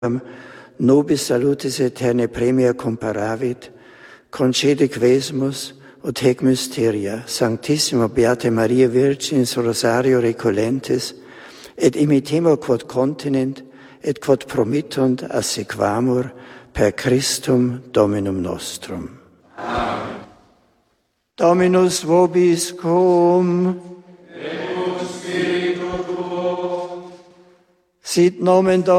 nobis salutis aeternae premia comparavit, concede quesumus, ut hec mysteria, Sanctissima Beata Maria Virginis Rosario recolentes, et imitemur quod continent, et quod promittunt assequamur per Christum Dominum nostrum. Amen. Dominus vobiscum. Et spiritu tuo. Sit nomen Domini.